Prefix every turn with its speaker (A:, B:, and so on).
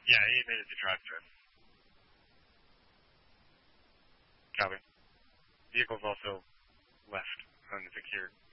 A: Yeah, he made it to drive-thru. Copy. Vehicle's also left unsecured.